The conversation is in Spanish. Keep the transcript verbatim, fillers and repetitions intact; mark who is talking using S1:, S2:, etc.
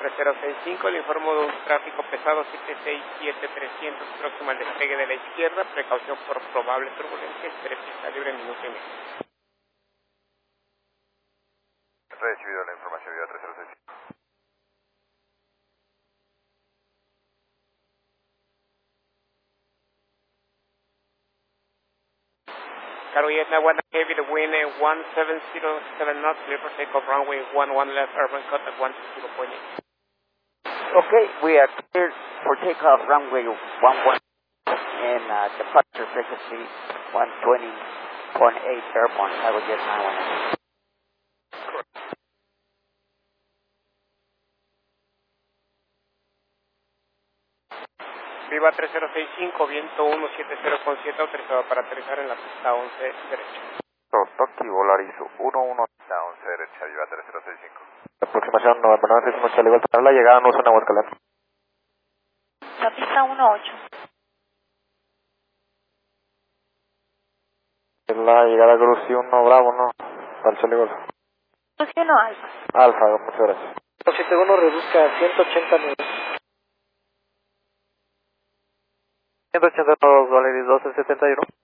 S1: tres cero seis cinco, le informo de un tráfico pesado siete seis siete trescientos próximo al despegue de la izquierda, precaución por probable turbulencia, espere pista libre en minuto y medio.
S2: Recibido la información, Viva tres cero seis cinco.
S1: Carolina one heavy to wind one seven zero seven knots, clear for takeoff runway one one left, urban cut at one two zero point eight.
S3: Okay, we are cleared for takeoff runway one one and uh, departure frequency one twenty point eight airborne. I will get nine one nine.
S1: Viva tres cero seis cinco, viento uno siete cero con siete, autorizado para aterrizar en la pista once derecha.
S2: Toki Volarizo uno uno, la once derecha, Viva tres cero seis cinco.
S4: Aproximación noventa y nueve seis uno, igual para la llegada no usa Aguascalientes.
S5: La pista uno ocho.
S4: La llegada Cruci uno Bravo, ¿no? Para el Charlie Golf.
S5: Cruci uno Alfa.
S4: Alfa, muchas gracias.
S6: siete uno reduzca a ciento ochenta minutos.
S4: ciento ochenta Valeris doce setenta y uno.